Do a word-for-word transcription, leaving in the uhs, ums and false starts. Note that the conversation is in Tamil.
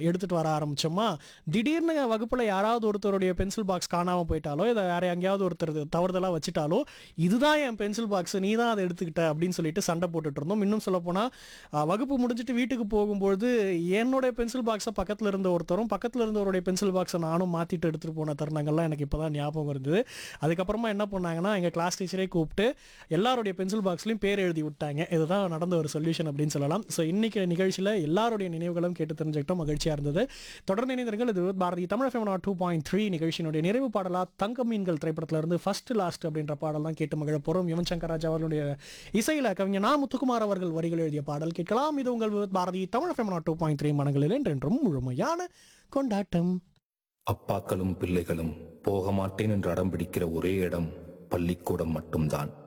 எடுத்துகிட்டு வர ஆரம்பித்தோமா, திடீர்னு வகுப்பில் யாராவது ஒருத்தருடைய பென்சில் பாக்ஸ் காணாமல் போயிட்டாலோ, இதை வேறு எங்கேயாவது ஒருத்தர் தவறுதலாக வச்சுட்டாலோ, இதுதான் என் பென்சில் பாக்ஸ், நீ தான் அதை எடுத்துக்கிட்ட அப்படின்னு சொல்லிட்டு சண்டை போட்டுட்டு இருந்தோம். இன்னும் சொல்லப்போனால் வகுப்பு முடிஞ்சிட்டு வீட்டுக்கு போகும்பொழுது என்னுடைய பென்சில் பாக்ஸை பக்கத்தில் இருந்த ஒருத்தரும், பக்கத்தில் இருந்தவருடைய பென்சில் பாக்ஸை நானும் மாற்றிட்டு எடுத்துகிட்டு போன தருணங்கள்லாம் எனக்கு இப்போ தான் ஞாபகம் இருந்தது. அதுக்கப்புறமா என்ன பண்ணாங்கன்னா, எங்கள் கிளாஸ் டீச்சரே கூப்பிட்டு எல்லாருடைய பென்சில் பாக்ஸ்லையும் பேர் எழுதி விட்டாங்க. இதுதான் நடந்த ஒரு சொல்யூஷன் அப்படின்னு சொல்லலாம். ஸோ இன்னைக்கு நிகழ்ச்சியில் எல்லாருடைய நினைவுகளும் கேட்டு தெரிஞ்சுக்கிட்டோம், மகிழ்ச்சியாக இருந்தது. தொடர்ந்து இணைந்திருங்கள். இது Bharathi Tamil FM two point three நிகழ்ச்சியினுடைய நிறைவு பாடலாக தங்க மீன்கள் திரைப்படத்தில் இருந்து ஃபர்ஸ்ட் லாஸ்ட் அப்படின்ற பாடல் தான் கேட்டு மகிழ போகிறோம். யுவன் சங்கர் ராஜா அவர்களுடைய இசையில் கவிஞர் நா முத்துக்குமார் அவர்கள் வரிகள் எழுதிய பாடல் கேட்கலாம். இது உங்கள் Bharathi Tamil FM two point three மனங்களில் என்றென்றும் முழுமையான கொண்டாட்டம். அப்பாக்களும் பிள்ளைகளும் போக மாட்டேன் என்று அடம் பிடிக்கிற ஒரே இடம் பள்ளிக்கூடம் மட்டும்தான்.